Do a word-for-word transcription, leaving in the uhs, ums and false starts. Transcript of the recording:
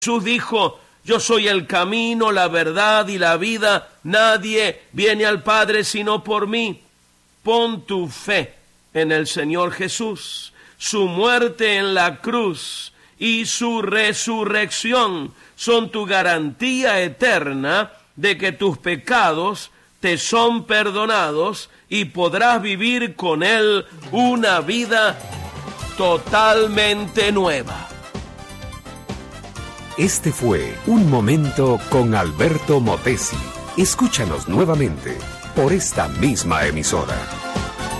Jesús dijo: yo soy el camino, la verdad y la vida. Nadie viene al Padre sino por mí. Pon tu fe en el Señor Jesús. Su muerte en la cruz y su resurrección son tu garantía eterna de que tus pecados te son perdonados y podrás vivir con Él una vida totalmente nueva. Este fue Un Momento con Alberto Motesi. Escúchanos nuevamente por esta misma emisora.